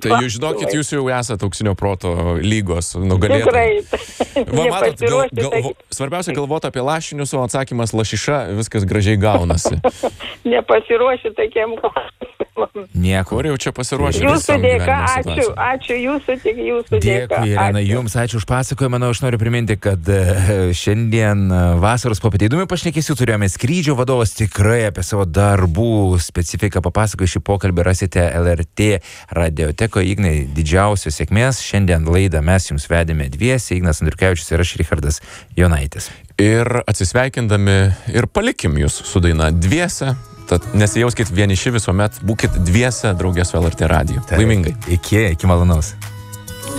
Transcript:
Tai jūs žinokit, jūs jau esate auksinio proto lygos nugalėtojai. Tikrai. Svarbiausia galvoti apie lašinius, o atsakymas lašiša, viskas gražiai gaunasi. Nepasiruoši tokiem klausimam. Nieko. Kur jau čia pasiruošę? Jūsų dėka, ačiū jūsų dėka. Dėkui, Irena, jums ačiū už pasakojimą. Manau, aš noriu priminti, kad šiandien vasaros popietė įdomių pašnekesių turėjome. Skrydžio vadovas tikrai apie savo darbų specifiką papasakojo. Šį pokalbį rasite LRT radiotekoje. Ignai, didžiausios sėkmės. Šiandien laidą mes jums vedėme dviese, Ignas Andriukevičius ir aš, Richardas Jonaitis. Ir atsisveikindami ir palikim jūs su daina dviese. Tad nesijauskit vieniši visuomet, būkit dviese draugės su LRT radiju. Laimingai. Iki malonaus.